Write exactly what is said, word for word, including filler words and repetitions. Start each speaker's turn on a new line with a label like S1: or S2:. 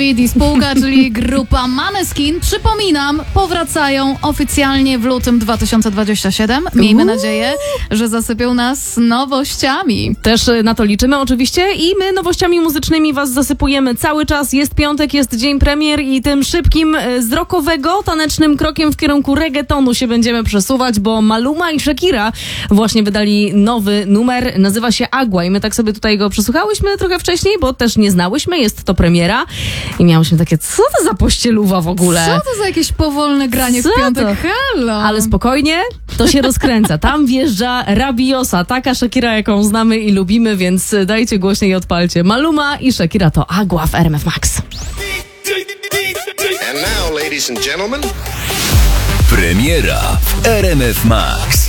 S1: i spółka, czyli grupa Måneskin. Przypominam, powracają oficjalnie w lutym dwa tysiące dwudziestym siódmym. Miejmy
S2: Uuu.
S1: nadzieję, że zasypią nas nowościami.
S2: Też na to liczymy oczywiście i my nowościami muzycznymi was zasypujemy cały czas. Jest piątek, jest dzień premier i tym szybkim, e, z rockowego, tanecznym krokiem w kierunku reggaetonu się będziemy przesuwać, bo Maluma i Shakira właśnie wydali nowy numer, nazywa się Agua i my tak sobie tutaj go przesłuchałyśmy trochę wcześniej, bo też nie znałyśmy, jest to premiera i miałyśmy takie, co to za pościeluwa w ogóle?
S1: Co to za jakieś powolne granie
S2: Co
S1: w piątek?
S2: to?
S1: Halo!
S2: Ale spokojnie, to się rozkręca. Tam wjeżdża Rabiosa, taka Shakira, jaką znamy i lubimy, więc dajcie głośniej i odpalcie. Maluma i Shakira to Agua w R M F Max.
S3: And now, ladies and gentlemen,
S4: Premiera w R M F Max.